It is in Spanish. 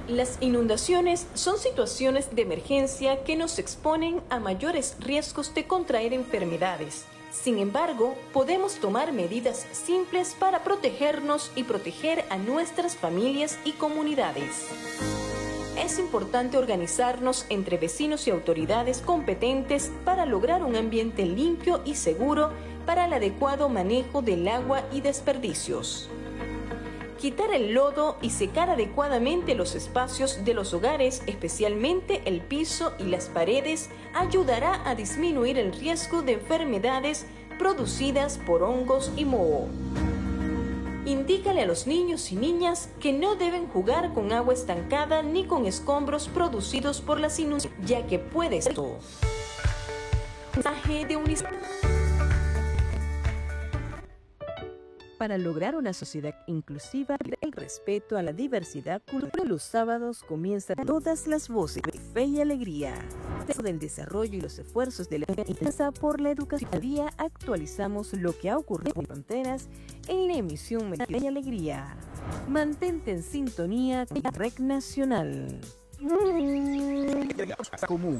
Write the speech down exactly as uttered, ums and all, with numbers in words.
Las inundaciones son situaciones de emergencia que nos exponen a mayores riesgos de contraer enfermedades. Sin embargo, podemos tomar medidas simples para protegernos y proteger a nuestras familias y comunidades. Es importante organizarnos entre vecinos y autoridades competentes para lograr un ambiente limpio y seguro para el adecuado manejo del agua y desperdicios. Quitar el lodo y secar adecuadamente los espacios de los hogares, especialmente el piso y las paredes, ayudará a disminuir el riesgo de enfermedades producidas por hongos y moho. Indícale a los niños y niñas que no deben jugar con agua estancada ni con escombros producidos por las inundaciones, ya que puede ser todo. Mensaje de UNICEF. Para lograr una sociedad inclusiva, el respeto a la diversidad cultural, los sábados comienzan todas las voces de fe y alegría. Del desarrollo y los esfuerzos de la Alianza por la Educación. Cada día actualizamos lo que ha ocurrido en fronteras en la emisión Fe y Alegría. Mantente en sintonía con la Red Nacional.